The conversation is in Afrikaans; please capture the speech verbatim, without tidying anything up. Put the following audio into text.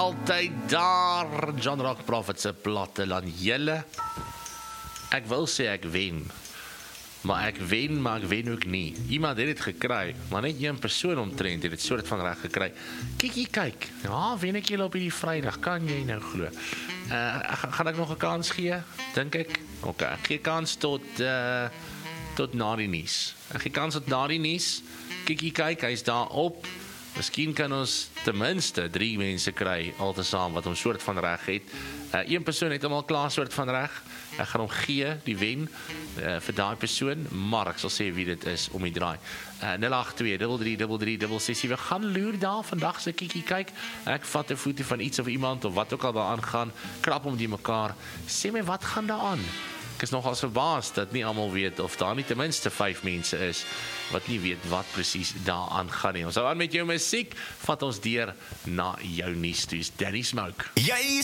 Altyd daar, John Rock Prophet se platte lan julle. Ek wil sê ek wen, maar ek wen, maar ek wen ook nie. Iemand het dit gekry, maar net een persoon omtrent het dit soort van reg gekry. Kyk hier, kyk. Ja, wen ek julle op hierdie Vrydag, kan jy nou glo. Uh, gaan ek nog 'n kans gee? Dink ek. OK, ek gee kans tot uh, tot na die nuus. Ek gee kans tot na die nuus. Kyk hier, kyk, hy's daar op. Miskien kan ons ten minste drie mense kry altesaam wat hom soort van reg het. Uh, een persoon het hom al klaar soort van reg. Ek gaan hom gee, die wen, uh, vir daai persoon, maar ek sal sê wie dit is om die draai. Uh, nul agt twee, drie drie drie drie, drie ses. We gaan loer daar vandag se kiekie kyk. Ek vat 'n foto van iets of iemand of wat ook al daar aangaan, krap om die mekaar. Sê my wat gaan daar aan? Ek is nogal verbaas dat nie almal weet of daar nie ten minste vyf mense is wat nie weet wat presies daar aangaan nie. Ons hou aan met jou musiek, vat ons deur na jou nuus toe. Danny Smoke. Jy